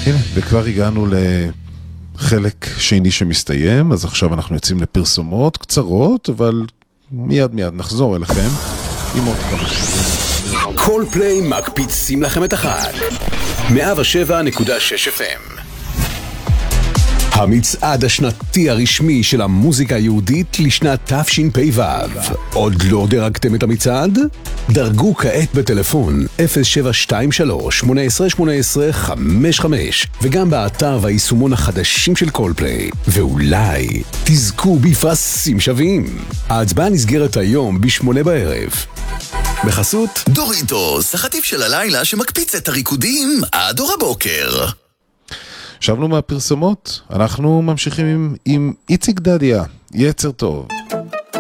הנה, וכבר הגענו לחלק שני שמסתיים, אז עכשיו אנחנו יוצאים לפרסומות קצרות, אבל מיד נחזור אליכם עם עוד כמה שירים. קולפליי מקפיצים לכם את החג. 107.6 FM. המצעד השנתי הרשמי של המוזיקה היהודית לשנת תשפ"ו. עוד לא דרגתם את המצעד? דרגו כעת בטלפון 0723-1818-55 וגם באתר והיישומון החדשים של קולפליי, ואולי תזכו בפרסים שווים. ההצבעה נסגרת היום ב8 בערב. בחסות דוריטוס, החטיף של הלילה שמקפיץ את הריקודים עד אור הבוקר. שבנו מהפרסומות, אנחנו ממשיכים עם איציק דדיה, יצר טוב.